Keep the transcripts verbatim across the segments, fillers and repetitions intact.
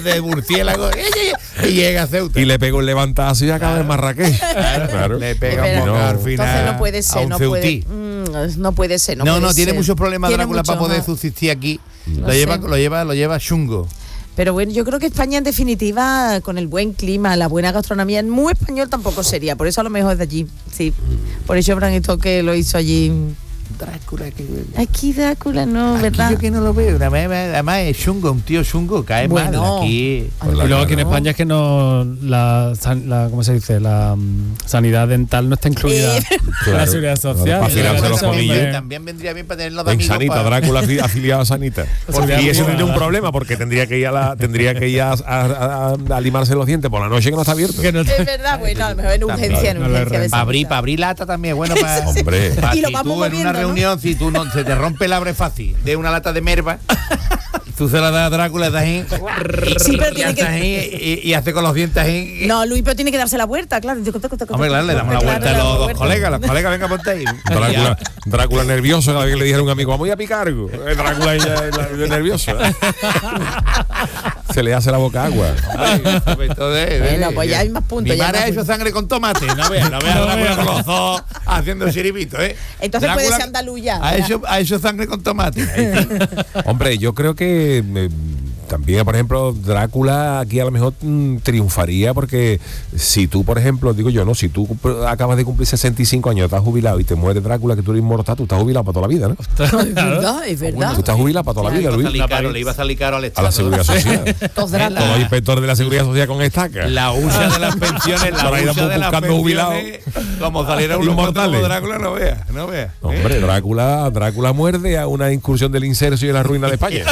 de murciélago y llega a Ceuta. Y le pegó el levantazo y acaba en Marrakech. Claro. Le pega un no. al final. Entonces no puede ser, no puede, mm, no puede ser. No, no, puede no tiene ser. muchos problemas Tiene Drácula mucho, para poder ¿no? subsistir aquí. No lo, lleva, sé. lo lleva, lo lleva chungo. Pero bueno, yo creo que España en definitiva, con el buen clima, la buena gastronomía, muy español tampoco sería, por eso a lo mejor es de allí, sí. Por eso Bram Stoker lo hizo allí. Drácula, que... Aquí Drácula no, aquí ¿verdad? yo que no lo veo, además, además es chungo, un tío chungo, cae Bueno. mal aquí. Pues Y la- luego aquí en no. España es que no la, san- la ¿cómo se dice? La um, sanidad dental no está incluida Eh. en Claro. la seguridad social. Para afilarse los Eso, hombre. colmillos. También vendría bien para tenerlo de En amigos. Sanita, para- Drácula afi- afiliado a Sanita. Seguridad Y eso privada. tendría un problema porque tendría que ir a la, tendría que ir a, a- a- a limarse los dientes por la noche que no está abierto. Que no Es verdad, bueno, a lo mejor en urgencia, en No le urgencia. de Para abrir, sanidad. para abrir lata también, bueno, para, Hombre. para Y lo si vamos tú en moviendo, una ¿no? reunión, si tú no se te rompe el abre fácil de una lata de merva, tú se la das a Drácula, das ahí, Sí, pero y, tiene haces que... ahí, y, y hace con los dientes ahí. No, Luis, pero tiene que darse la vuelta, claro. Hombre, claro, le damos la vuelta a los dos colegas, los colegas, venga, ponte ahí. Drácula, Drácula nervioso, cada vez que le dijera a un amigo, vamos a ir a picar algo. Eh, Drácula ya, ya- ya nervioso. Se le hace la boca agua. Bueno, pues ya hay más puntos, Mi ya madre hay ha más hecho puntos. sangre con tomate, no veas, no veas a Drácula con los dos haciendo el chiribito, ¿eh? Entonces puede Drácula ser andaluz ya, Ha ¿verdad? hecho, ha hecho sangre con tomate. Hombre, yo creo que eh, también, por ejemplo, Drácula aquí a lo mejor mm, triunfaría porque si tú, por ejemplo, digo yo, no, si tú acabas de cumplir sesenta y cinco años, estás jubilado y te mueres Drácula, que tú eres inmortal, tú estás jubilado para toda la vida, ¿no? Es verdad, es verdad. Tú estás jubilado para toda la vida, Le iba a Luis. salir caro, le iba a salir caro al A Estado. la seguridad social. Todos Drácula. Todos los inspectores de la seguridad social con estaca. La hucha de las pensiones, la Por ahí hucha estamos de las buscando jubilados. pensiones, como saliera uno Inmortales. como Drácula, no veas, no veas. Hombre, Drácula, Drácula muerde a una incursión del insercio y la ruina de España.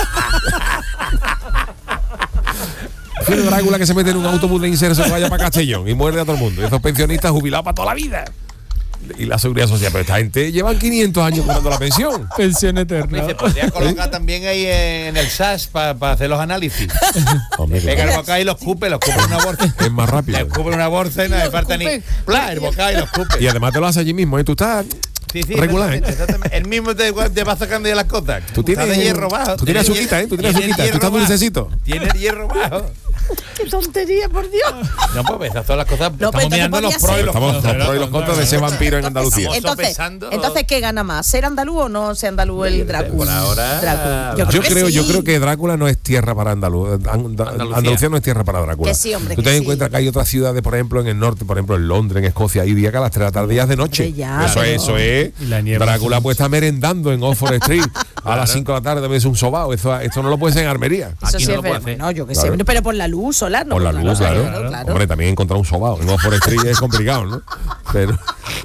Fue Drácula que se mete en un autobús de inserso que vaya para Castellón y muerde a todo el mundo. Y esos pensionistas jubilados para toda la vida. Y la seguridad social. Pero esta gente llevan quinientos años cobrando la pensión. pensión eterna. Se podría colocar también ahí en el S A S para hacer los análisis. Hombre, Pega claro. el bocado y los cupe, los cupe en una bolsa. Es más rápido. Le cupe en una bolsa y no Y le los falta ni. cupe. ¡Pla! El bocado y los cupe. Y además te lo hace allí mismo. ¿eh? Tú estás Sí, sí, regular. ¿eh? exactamente, exactamente. El mismo te, te va sacando ya las cosas. Tú tienes Está de hierro bajo. Tú tienes azuquita, ¿eh? Tú tienes Tiene azuquita. Tú hierro estás bajo. dulcecito. Tiene el hierro bajo. ¡Qué tontería, por Dios! No, pues esas son las cosas. No, pero estamos mirando entonces los podía pros y ser- los Estamos contras. los pros y los contras de ese vampiro en Andalucía. Estamos Entonces, sopesando. entonces, ¿qué gana más? ¿Ser andaluz o no ser andaluz el Drácula? Por ahora- Drácula. Yo que creo, sí. yo creo que Drácula no es tierra para Andaluz. Andalucía. Andalucía. Andalucía no es tierra para Drácula. Que sí, hombre, Tú que ten en sí. cuenta que hay otras ciudades, por ejemplo, en el norte, por ejemplo, en Londres, en Escocia, hay días que a las tres de la tarde ya es de noche. Hombre, ya, eso, pero- es, eso es. Y la niebla. Drácula puede estar merendando en Oxford Street a las cinco de la tarde, también es un sobao. Eso, esto no lo puede ser en Armería. Eso Aquí sí no es lo puede verdad. hacer. No, yo qué Claro. sé. Pero por la luz solar, ¿no? Por la luz, claro. claro. Hombre, también encontrar un sobao en Oxford Street es complicado, ¿no? Pero.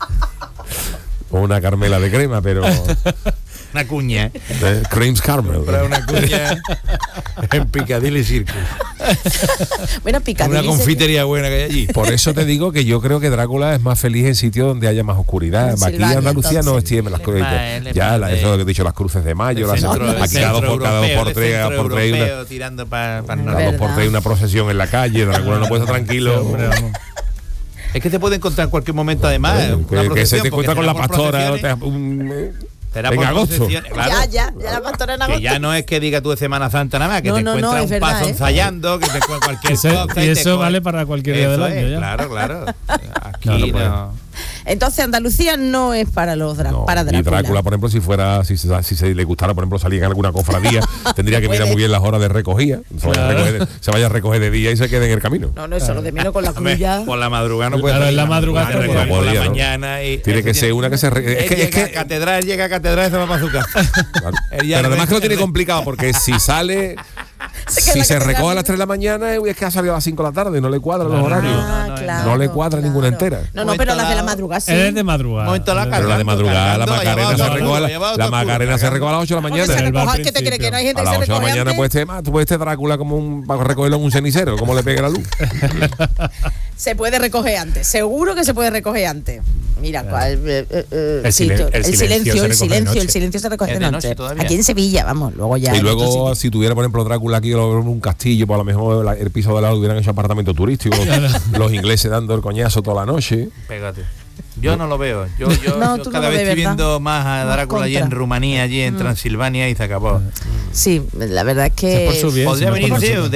O una Carmela de crema, pero. Una cuña. eh, Creams Carmel. Comprar una cuña en Piccadilly Circus. Bueno, Piccadilly. Una confitería buena que hay allí. Por eso te digo que yo creo que Drácula es más feliz en sitios donde haya más oscuridad. En Aquí en Silvania, Andalucía no entonces. tiene las cruces. Él es Ya, más la- de- eso es lo que he dicho, las cruces de mayo. El las- centro- el aquí cada dos centro por, cada dos europeo, por el tres, cada centro por tres hay una, europeo tirando para cada dos por ¿Verdad? tres hay una procesión en la calle. Drácula no puede estar tranquilo. Hombre, vamos. Es que te puede encontrar en cualquier momento, además. Eh, una que, que se procesión, te porque encuentra con la será por pastora procesiones, te- un- eh, será en por agosto. procesiones, claro. Ya, ya, ya la pastora en Que agosto. ya no es que diga tú de Semana Santa nada más, que No, te no, no, encuentras es un verdad, paso ¿eh? ensayando, que te encuentras cualquier Ese- cosa. y te eso coge- vale para cualquier día del Eso año, es, ya. Claro, claro. Aquí No, no. no puede. Entonces, Andalucía no es para los Drá- No, para y Drácula. Drácula, por ejemplo, si fuera, si, se- si se le gustara, por ejemplo, salir en alguna cofradía, tendría que mirar puede. muy bien las horas de recogida. Se vaya, a Claro. recoger de, se vaya a recoger de día y se quede en el camino. No, no, eso lo de menos con la Hombre, cruz. por la madrugada no puede Claro, salir. en la madrugada Claro, no por podía, la ¿no? mañana y Tiene que ser una que se re- es Él que- es llega que- a catedral, llega a catedral y se va para su casa. Claro. Él ya Pero no además ve- que lo tiene complicado porque si sale, Se queda si en la se catedral. recoge a las tres de la mañana, es que ha salido a las cinco de la tarde, no le cuadran los horarios. Ah, no, no, claro, no le cuadra claro. ninguna entera. No, no, pero las de la madrugada sí. Él es de madrugada. Momento la Pero la de madrugada, la Cargando, Macarena llevado se todo recoge, el la, mundo, llevado la todo el Macarena mundo, se recoge a las ocho de la Porque mañana. se el recoja, al ¿qué te cree que no hay gente A que las se ocho de la recoge mañana antes? puedes estar, tú puedes estar Drácula como un, para recogerlo en un cenicero, como le pegue la luz. Se puede recoger antes, seguro que se puede recoger antes. Mira, cuál, eh, eh, eh, El sí, silen- to- el el silencio silencio, se el recoge de silencio, el noche. silencio se recoge Es de de noche. noche todavía. Aquí en Sevilla, vamos, luego ya. Y en otros luego, sitios. si tuviera, por ejemplo, Drácula aquí en un castillo, pues a lo mejor la- el piso de al lado hubieran hecho apartamento turístico, los, los ingleses dando el coñazo toda la noche. Pégate. Yo no lo veo. Yo, yo, No, yo tú no cada lo vez ves, estoy ¿verdad? viendo más a Más Drácula allí en contra. Rumanía, allí en Transilvania y se acabó. Sí, la verdad es que. Es por su bien. Podría si no venir, por sí, su-